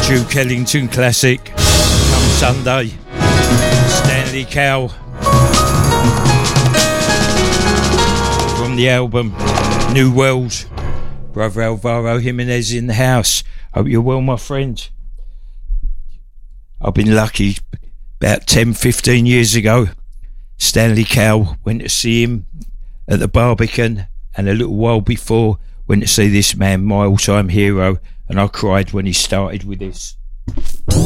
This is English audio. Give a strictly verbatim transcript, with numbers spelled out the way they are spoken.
Duke Ellington classic. Come Sunday. Stanley Cowell. From the album New World. Brother Alvaro Jimenez in the house. Hope you're well, my friend. I've been lucky. About ten, fifteen years ago, Stanley Cowell, went to see him at the Barbican, and a little while before, went to see this man, my all-time hero, and I cried when he started with this.